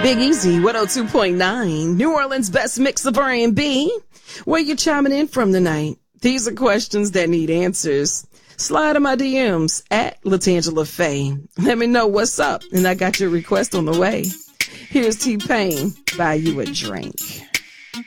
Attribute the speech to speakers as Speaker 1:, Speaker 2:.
Speaker 1: Big Easy, 102.9, New Orleans' best mix of R&B. Where you chiming in from tonight? These are questions that need answers. Slide in my DMs at Latangela Faye. Let me know what's up, and I got your request on the way. Here's T-Pain, buy you a drink.